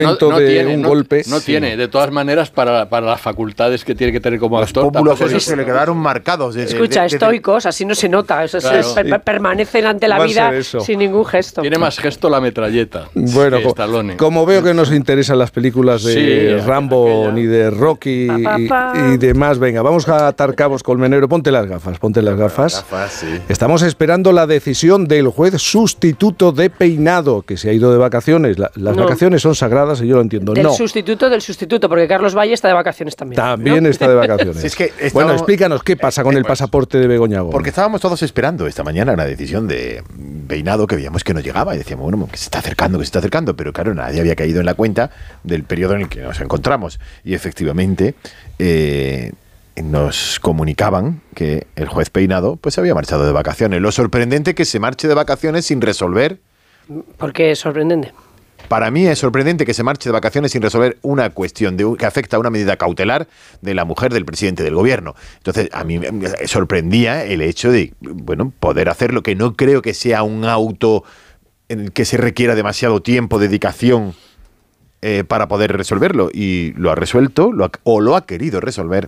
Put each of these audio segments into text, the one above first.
golpe. No tiene, de todas maneras, para las facultades que tiene que tener como actor. Los pómulos esos se le quedaron marcados. Escucha, estoicos, así no se nota. Permanecen ante la vida sin ningún gesto. Tiene más gesto la metralleta. Bueno, como veo que no os interesan las películas de Rambo ni de Rocky y demás, venga, vamos a atar cabos, Colmenero. Ponte las gafas. Estamos esperando la decisión del juez sustituto de Peinado, que se ha ido de vacaciones. Las vacaciones son sagradas y yo lo entiendo. Del sustituto, porque Carlos Valle está de vacaciones también. También está de vacaciones. Bueno, explícanos qué pasa con el pasaporte de Begoña Gómez. Porque estábamos todos esperando esta mañana una decisión de Peinado que veíamos que no llegaba y decíamos, bueno, que se está acercando, pero claro, nadie había caído en la cuenta del periodo en el que nos encontramos. Y efectivamente nos comunicaban que el juez Peinado pues había marchado de vacaciones. Lo sorprendente que se marche de vacaciones sin resolver. ¿Por qué es sorprendente? Para mí es sorprendente que se marche de vacaciones sin resolver una cuestión que afecta a una medida cautelar de la mujer del presidente del gobierno. Entonces, a mí me sorprendía el hecho de, poder hacerlo, que no creo que sea un auto en el que se requiera demasiado tiempo, dedicación para poder resolverlo. Y lo ha resuelto, lo ha querido resolver.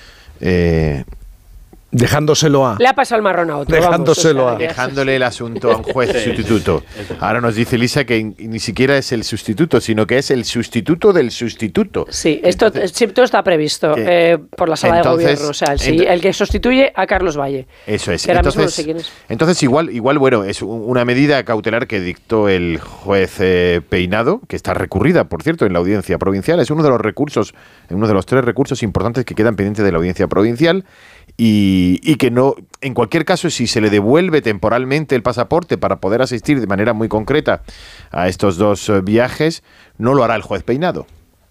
Dejándoselo Le ha pasado el marrón a otro. Dejándole el asunto a un juez sustituto. Ahora nos dice Elisa que ni siquiera es el sustituto, sino que es el sustituto del sustituto. Sí, todo está previsto por la sala de gobierno. O sea, el que sustituye a Carlos Valle. Eso es. Que ahora mismo no sé quién es. Entonces, igual, es una medida cautelar que dictó el juez Peinado, que está recurrida, por cierto, en la audiencia provincial. Es uno de los 3 recursos importantes que quedan pendientes de la audiencia provincial. Y que no, en cualquier caso, si se le devuelve temporalmente el pasaporte para poder asistir de manera muy concreta a estos 2 viajes, no lo hará el juez Peinado.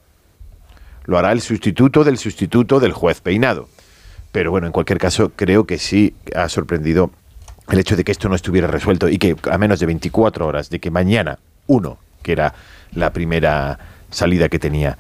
Lo hará el sustituto del juez Peinado. Pero bueno, en cualquier caso, creo que sí ha sorprendido el hecho de que esto no estuviera resuelto y que a menos de 24 horas de que mañana, que era la primera salida que tenía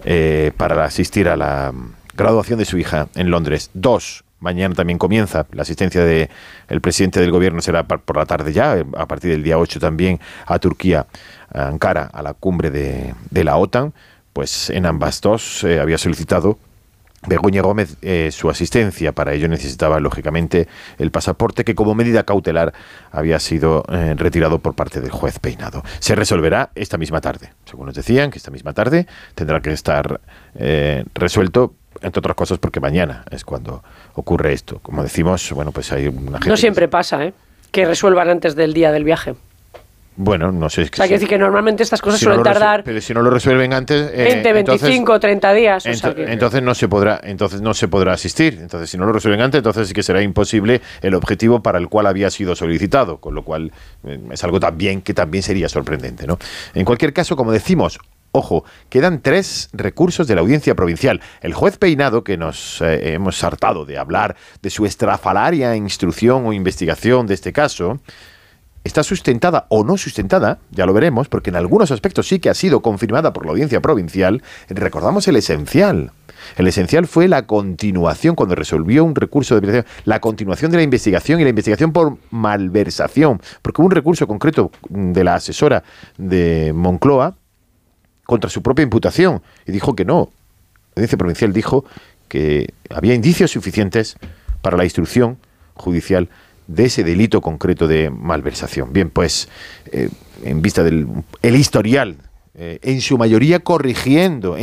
para asistir a la graduación de su hija en Londres, 2, mañana también comienza la asistencia del presidente del gobierno, será por la tarde ya, a partir del día 8 también a Turquía, a Ankara, a la cumbre de la OTAN, pues en ambas 2 había solicitado Begoña Gómez su asistencia. Para ello necesitaba, lógicamente, el pasaporte que como medida cautelar había sido retirado por parte del juez Peinado. Se resolverá esta misma tarde. Según nos decían, que esta misma tarde tendrá que estar resuelto, entre otras cosas porque mañana es cuando ocurre esto. Como decimos, pues hay una gente... No siempre pasa, que resuelvan antes del día del viaje. Bueno, no sé. O sea, quiere decir que normalmente estas cosas suelen tardar... Pero si no lo resuelven antes... 20, 25, 30 días. Entonces no se podrá asistir. Entonces, si no lo resuelven antes, entonces sí que será imposible el objetivo para el cual había sido solicitado. Con lo cual es algo que también sería sorprendente, ¿no? En cualquier caso, como decimos... Ojo, quedan 3 recursos de la audiencia provincial. El juez Peinado, que nos hemos hartado de hablar de su estrafalaria instrucción o investigación de este caso, está sustentada o no sustentada, ya lo veremos, porque en algunos aspectos sí que ha sido confirmada por la audiencia provincial. Recordamos el esencial. El esencial fue la continuación, cuando resolvió un recurso de investigación, la continuación de la investigación y la investigación por malversación, porque hubo un recurso concreto de la asesora de Moncloa contra su propia imputación, y dijo que no. La audiencia provincial dijo que había indicios suficientes para la instrucción judicial de ese delito concreto de malversación. Bien, pues, en vista del historial, en su mayoría corrigiendo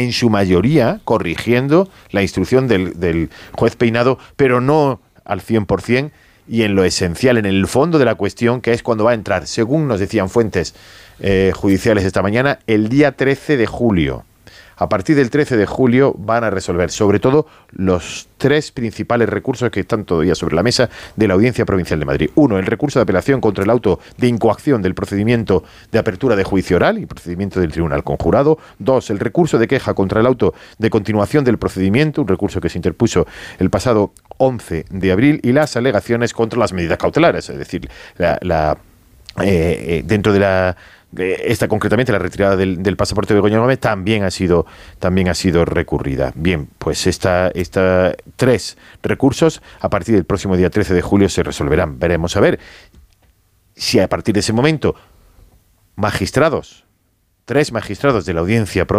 la instrucción del juez Peinado, pero no al 100%, y en lo esencial, en el fondo de la cuestión, que es cuando va a entrar, según nos decían fuentes judiciales esta mañana, el día 13 de julio. A partir del 13 de julio van a resolver, sobre todo, los 3 principales recursos que están todavía sobre la mesa de la Audiencia Provincial de Madrid. 1, el recurso de apelación contra el auto de incoacción del procedimiento de apertura de juicio oral y procedimiento del tribunal conjurado. 2, el recurso de queja contra el auto de continuación del procedimiento, un recurso que se interpuso el pasado 11 de abril, y las alegaciones contra las medidas cautelares, es decir, dentro de esta concretamente la retirada del pasaporte de Begoña Gómez también ha sido recurrida. Bien, pues esta 3 recursos a partir del próximo día 13 de julio se resolverán. Veremos a ver si a partir de ese momento 3 magistrados de la audiencia